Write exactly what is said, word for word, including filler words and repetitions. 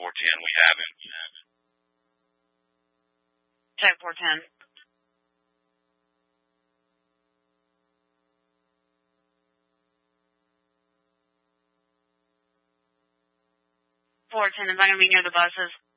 four ten, we have him. Check four ten. four ten, is that going to be near the buses?